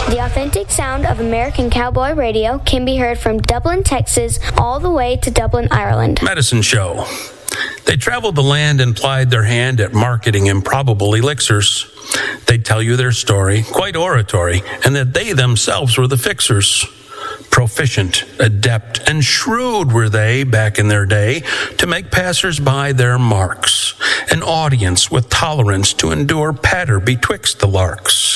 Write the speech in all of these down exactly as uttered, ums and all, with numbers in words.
The authentic sound of American Cowboy Radio can be heard from Dublin, Texas, all the way to Dublin, Ireland. Medicine Show. They traveled the land and plied their hand at marketing improbable elixirs. They'd tell you their story, quite oratory, and that they themselves were the fixers. Proficient, adept, and shrewd were they back in their day to make passers-by their marks, an audience with tolerance to endure patter betwixt the larks.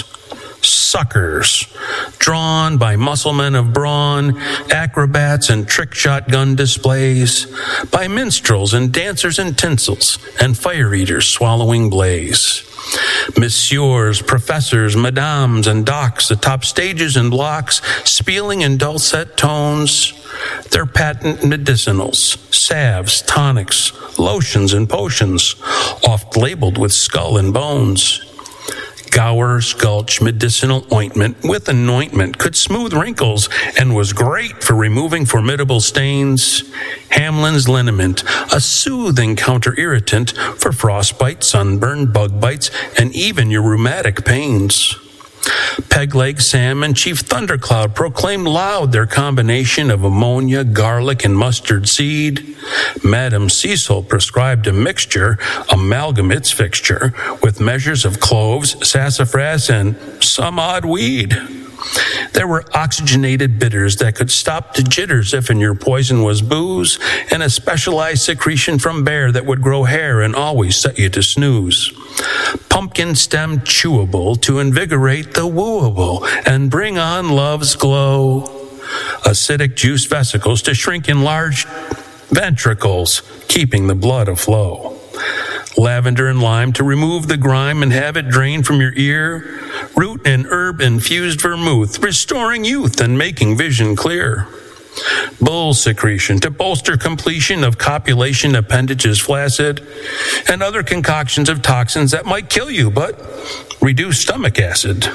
Suckers, drawn by musclemen of brawn, acrobats and trick shotgun displays, by minstrels and dancers in tinsels, and fire eaters swallowing blaze. Messieurs, professors, madames, and docs atop stages and blocks, spieling in dulcet tones, their patent medicinals, salves, tonics, lotions, and potions, oft labeled with skull and bones. Gower, Sculch, medicinal ointment with anointment could smooth wrinkles and was great for removing formidable stains. Hamlin's liniment, a soothing counter-irritant for frostbite, sunburn, bug bites, and even your rheumatic pains. Pegleg Sam and Chief Thundercloud proclaimed loud their combination of ammonia, garlic, and mustard seed. Madam Cecil prescribed a mixture, amalgamates fixture, with measures of cloves, sassafras, and some odd weed. There were oxygenated bitters that could stop the jitters if in your poison was booze, and a specialized secretion from bear that would grow hair and always set you to snooze. Pumpkin stem chewable to invigorate the wooable and bring on love's glow. Acidic juice vesicles to shrink enlarged ventricles, keeping the blood aflow. Lavender and lime to remove the grime and have it drain from your ear. Root and herb infused vermouth, restoring youth and making vision clear. Bull secretion to bolster completion of copulation appendages flaccid, and other concoctions of toxins that might kill you but reduce stomach acid.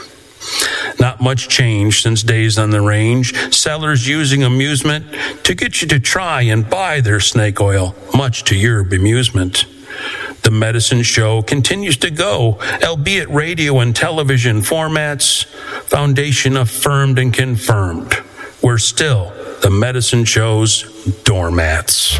Not much change since days on the range, sellers using amusement to get you to try and buy their snake oil, much to your bemusement. The Medicine Show continues to go, albeit radio and television formats, foundation affirmed and confirmed. We're still the Medicine Show's doormats.